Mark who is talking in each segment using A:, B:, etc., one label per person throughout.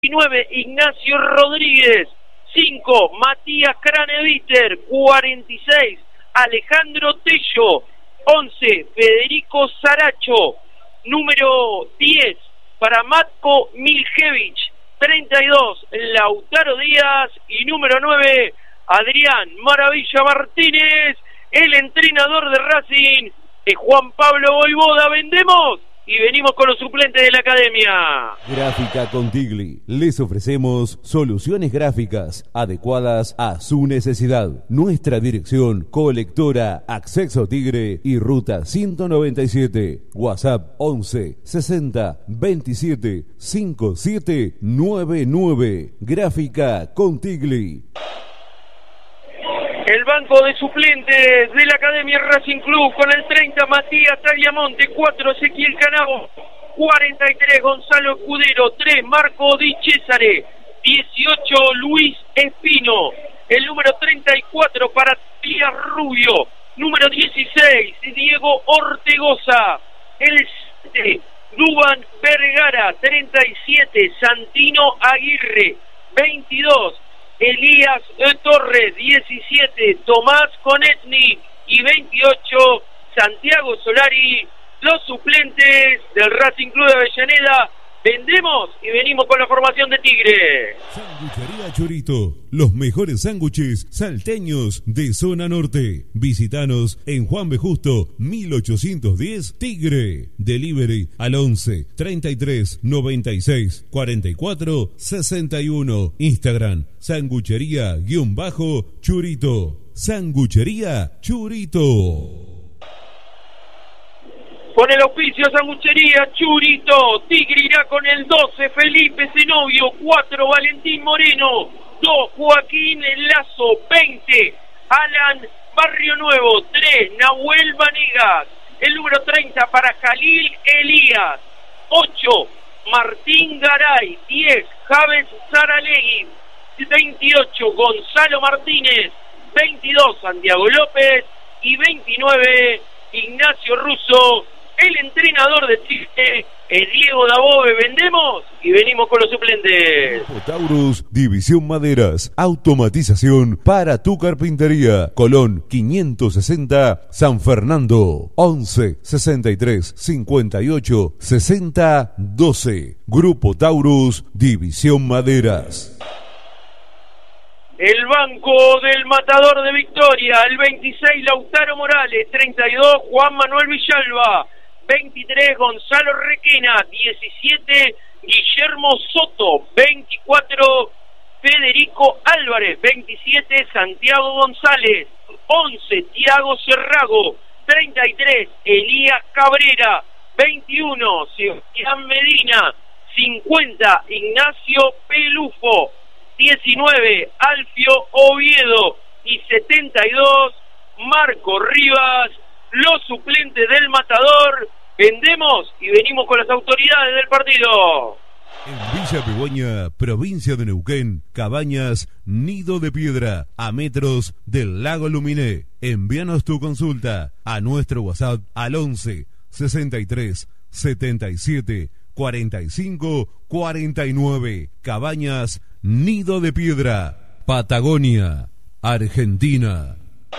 A: 19 Ignacio Rodríguez, 5 Matías Craneviter, 46 Alejandro Tello, 11 Federico Saracho, número 10 para Matko Miljevich, 32 Lautaro Díaz y número 9 Adrián Maravilla Martínez. El entrenador de Racing es Juan Pablo Voivoda. Vendemos y venimos con los suplentes de la academia.
B: Gráfica Contigli. Les ofrecemos soluciones gráficas adecuadas a su necesidad. Nuestra dirección: Colectora Acceso Tigre y Ruta 197. WhatsApp 11 60 27 57 99. Gráfica Contigli.
A: El banco de suplentes de la Academia Racing Club con el 30 Matías Tagliamonte, 4 Ezequiel Canavo, 43 Gonzalo Escudero, 3 Marco Di Cesare, 18 Luis Espino, el número 34 para Tías Rubio, número 16 Diego Ortegoza, el 7 Duban Vergara, 37 Santino Aguirre, 22 Elías Torres, 17 Tomás Conetni y 28 Santiago Solari. Los suplentes del Racing Club de Avellaneda. Vendemos y venimos con la formación de Tigre.
B: Sanguchería Churito, los mejores sándwiches salteños de zona norte. Visítanos en Juan B. Justo 1810 Tigre. Delivery al 11 33 96 44 61. Instagram sanguchería_Churito. Sanguchería Churito.
A: Con el auspicio Sanguchería Churito, Tigre irá con el 12 Felipe Zenobio, 4 Valentín Moreno, 2 Joaquín Lazo, 20 Alan Barrio Nuevo, 3 Nahuel Vanegas, el número 30 para Jalil Elías, 8 Martín Garay, 10 Javes Saralegui, 28 Gonzalo Martínez, 22 Santiago López y 29 Ignacio Russo. El entrenador de Tigre es Diego Dabove. Vendemos y venimos con los suplentes.
B: Taurus, División Maderas, automatización para tu carpintería. Colón 560, San Fernando. 11 63 58 60 12. Grupo Taurus, División Maderas.
A: El banco del Matador de Victoria, el 26 Lautaro Morales, 32 Juan Manuel Villalba, 23 Gonzalo Requena, 17 Guillermo Soto, 24 Federico Álvarez, 27 Santiago González, 11 Tiago Cerrago, 33 Elías Cabrera, 21 Sebastián Medina, 50 Ignacio Pelufo, 19 Alfio Oviedo y 72 Marco Rivas. Los suplentes del Matador. Vendemos y venimos con las autoridades del partido.
B: En Villa Begoña, provincia de Neuquén, Cabañas Nido de Piedra, a metros del lago Luminé. Envíanos tu consulta a nuestro WhatsApp al 11 63 77 45 49. Cabañas Nido de Piedra, Patagonia, Argentina.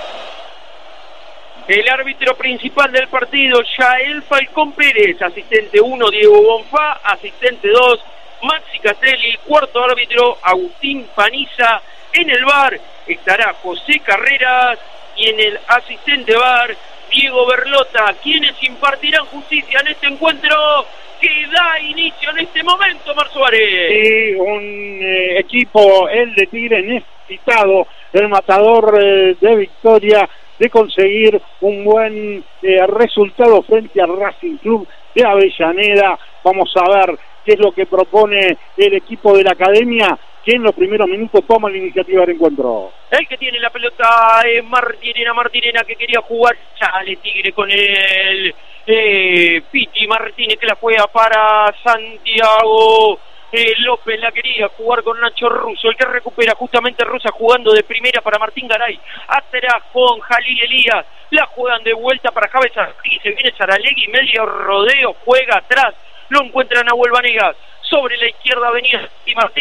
A: El árbitro principal del partido, Yael Falcón Pérez, asistente 1, Diego Bonfá, asistente 2, Maxi Castelli, cuarto árbitro, Agustín Paniza. En el VAR estará José Carreras y en el asistente VAR, Diego Berlota, quienes impartirán justicia en este encuentro que da inicio en este momento, Mar Suárez.
C: Sí, un equipo, el de Tigre, necesitado, el Matador de Victoria, de conseguir un buen resultado frente al Racing Club de Avellaneda. Vamos a ver qué es lo que propone el equipo de la academia, que en los primeros minutos toma la iniciativa del encuentro.
A: El que tiene la pelota es Martinena, que quería jugar. Sale Tigre con el Piti Martínez, que la juega para Santiago López. La quería jugar con Nacho Russo, el que recupera justamente Rosa jugando de primera para Martín Garay. Atrás con Jalil Elías, la juegan de vuelta para Javes y se viene Saralegui, medio rodeo, juega atrás, lo encuentra Nahuel Vanegas. sobre la izquierda venía Di Martino.